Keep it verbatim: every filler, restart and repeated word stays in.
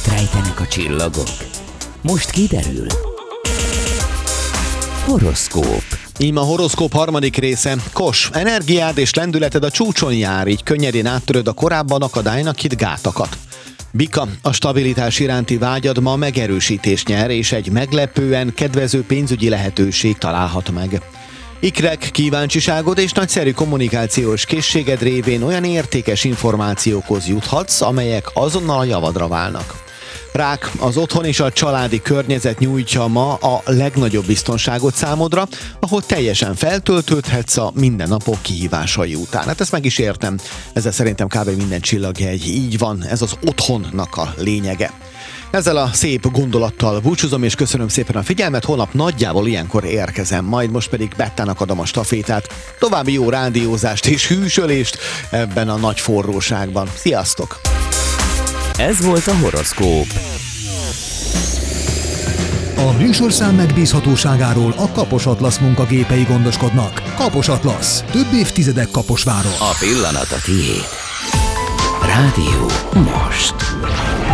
Mit rejtenek a csillagok? Most kiderül. Horoszkóp. Ím a horoszkóp harmadik része. Kos, energiád és lendületed a csúcson jár, így könnyedén áttöröd a korábban akadálynak hitt gátakat. Bika, a stabilitás iránti vágyad ma megerősítést nyer, és egy meglepően kedvező pénzügyi lehetőség találhat meg. Ikrek, kíváncsiságod és nagyszerű kommunikációs készséged révén olyan értékes információkhoz juthatsz, amelyek azonnal a javadra válnak. Rák, az otthon és a családi környezet nyújtja ma a legnagyobb biztonságot számodra, ahol teljesen feltöltődhetsz a mindennapok kihívásai után. Hát ezt meg is értem, ezzel szerintem kb. Minden csillagjegy így van, ez az otthonnak a lényege. Ezzel a szép gondolattal búcsúzom, és köszönöm szépen a figyelmet, holnap nagyjából ilyenkor érkezem, majd most pedig Bettának adom a stafétát. További jó rádiózást és hűsölést ebben a nagy forróságban. Sziasztok! Ez volt a horoszkóp. A műsorszám megbízhatóságáról a Kapos Atlasz munkagépei gondoskodnak. Kapos Atlasz. Több évtizedek Kaposváron. A pillanat a tiéd. Rádió most.